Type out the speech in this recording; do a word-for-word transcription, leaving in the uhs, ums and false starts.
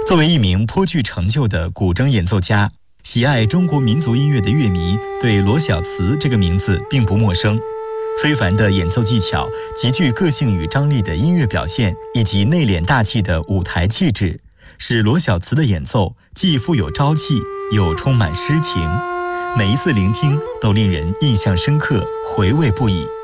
作为一名颇具成就的古筝演奏家，喜爱中国民族音乐的乐迷对罗小慈这个名字并不陌生。非凡的演奏技巧、极具个性与张力的音乐表现，以及内敛大气的舞台气质，使罗小慈的演奏既富有朝气，又充满诗情。每一次聆听都令人印象深刻，回味不已。